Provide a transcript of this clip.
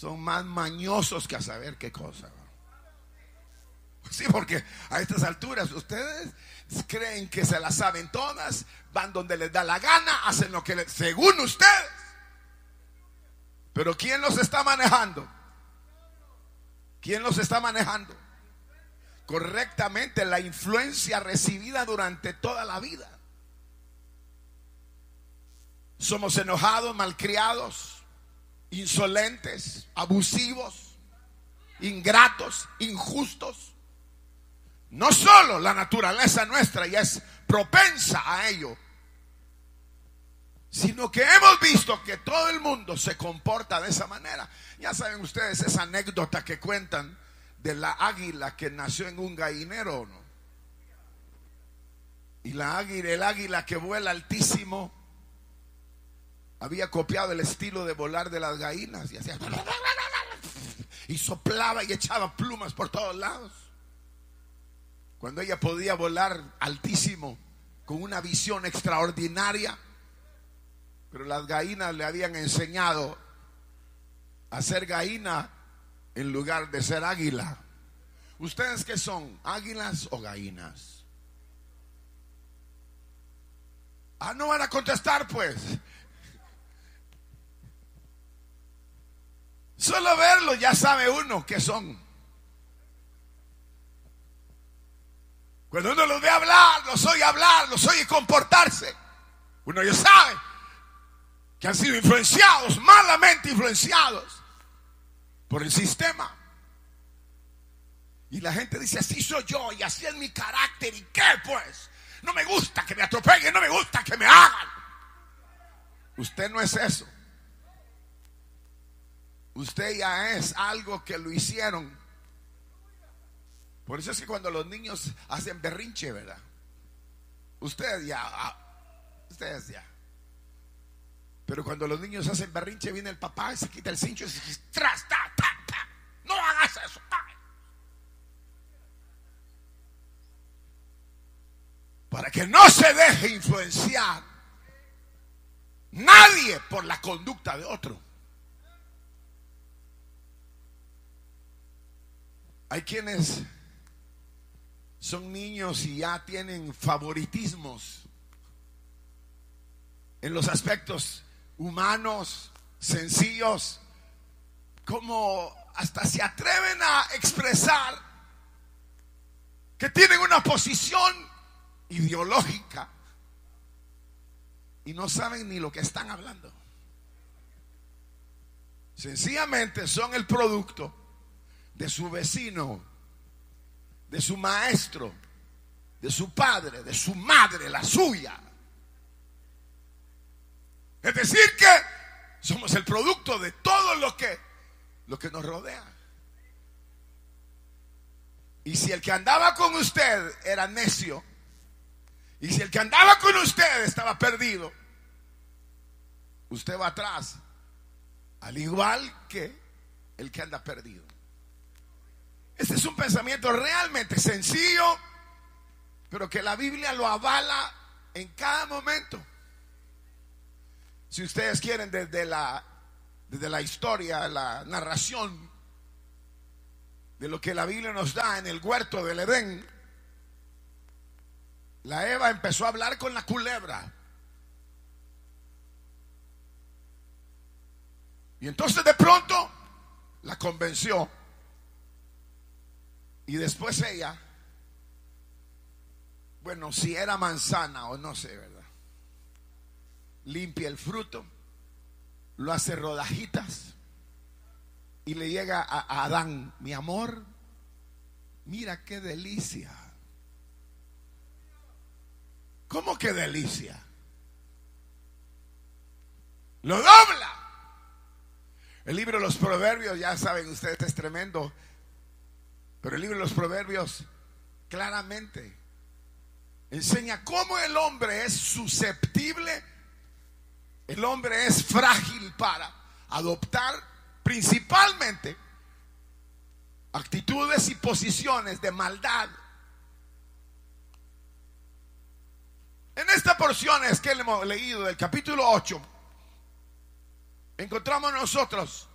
son más mañosos que a saber qué cosa. Sí, porque a estas alturas ustedes creen que se las saben todas, van donde les da la gana, hacen lo que según ustedes. Pero ¿quién los está manejando? ¿Quién los está manejando? Correctamente, la influencia recibida durante toda la vida. Somos enojados, malcriados, insolentes, abusivos, ingratos, injustos. No solo la naturaleza nuestra ya es propensa a ello, sino que hemos visto que todo el mundo se comporta de esa manera. Ya saben ustedes esa anécdota que cuentan de la águila que nació en un gallinero, ¿no? Y el águila que vuela altísimo había copiado el estilo de volar de las gallinas y hacía y soplaba y echaba plumas por todos lados. Cuando ella podía volar altísimo con una visión extraordinaria, pero las gallinas le habían enseñado a ser gallina en lugar de ser águila. ¿Ustedes qué son? ¿Águilas o gallinas? No van a contestar, pues. Solo verlo ya sabe uno qué son. Cuando uno los ve hablar, los oye comportarse, uno ya sabe que han sido influenciados, malamente influenciados por el sistema. Y la gente dice, así soy yo y así es mi carácter. ¿Y qué pues? No me gusta que me atropellen, no me gusta que me hagan. Usted no es eso. Usted ya es algo que lo hicieron. Por eso es que cuando los niños hacen berrinche, ¿verdad? Ustedes ya. Pero cuando los niños hacen berrinche, viene el papá y se quita el cincho y se dice, tras, ta, ta, ta. No hagas eso, ta. Para que no se deje influenciar nadie por la conducta de otro. Hay quienes son niños y ya tienen favoritismos en los aspectos humanos, sencillos, como hasta se atreven a expresar que tienen una posición ideológica y no saben ni lo que están hablando. Sencillamente son el producto de su vecino, de su maestro, de su padre, de su madre, la suya. Es decir que somos el producto de todo lo que nos rodea. Y si el que andaba con usted era necio, y si el que andaba con usted estaba perdido, usted va atrás, al igual que el que anda perdido. Este es un pensamiento realmente sencillo, pero que la Biblia lo avala en cada momento. Si ustedes quieren, desde la historia, la narración de lo que la Biblia nos da en el huerto del Edén, la Eva empezó a hablar con la culebra. Y entonces de pronto la convenció. Y después ella, bueno, si era manzana o no sé, ¿verdad? Limpia el fruto, lo hace rodajitas y le llega a Adán, mi amor, mira qué delicia. ¿Cómo que delicia? Lo dobla. El libro de los Proverbios, ya saben ustedes, es tremendo. Pero el libro de los Proverbios claramente enseña cómo el hombre es susceptible, el hombre es frágil para adoptar principalmente actitudes y posiciones de maldad. En esta porción es que hemos leído del capítulo 8, encontramos nosotros